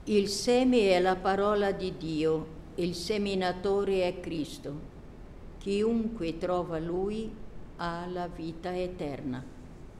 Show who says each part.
Speaker 1: Il seme è la parola di Dio, il seminatore è Cristo. Chiunque trova Lui ha la vita eterna.